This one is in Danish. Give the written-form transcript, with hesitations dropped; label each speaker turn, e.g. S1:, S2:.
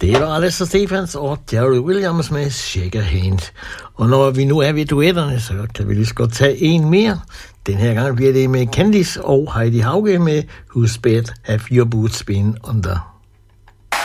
S1: Det var Alistair Stephens og Jerry Williams med Shake a Hand. Og når vi nu er ved duetterne, så kan vi lige så godt tage en mere. Den her gang bliver det med Candice og Heidi Hauge med Whose Bed Have Your Boots Been Under.